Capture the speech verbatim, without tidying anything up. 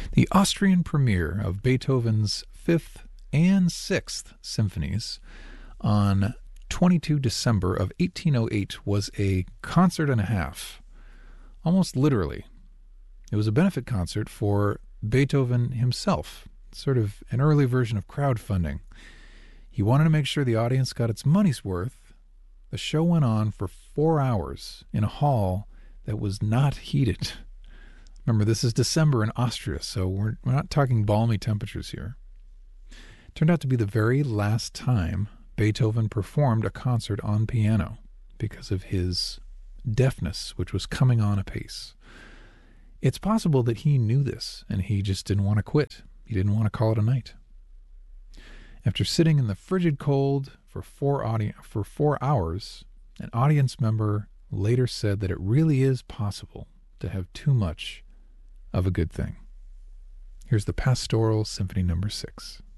The Austrian premiere of Beethoven's Fifth and Sixth Symphonies on the twenty-second of December of eighteen oh eight was a concert and a half, almost literally. It was a benefit concert for Beethoven himself, sort of an early version of crowdfunding. He wanted to make sure the audience got its money's worth. The show went on for four hours in a hall that was not heated. Remember, this is December in Austria, so we're, we're not talking balmy temperatures here. It turned out to be the very last time Beethoven performed a concert on piano because of his deafness, which was coming on apace. It's possible that he knew this and he just didn't want to quit. He didn't want to call it a night. After sitting in the frigid cold for four, audi- for four hours, an audience member later said that it really is possible to have too much of a good thing. Here's the Pastoral Symphony Number Six.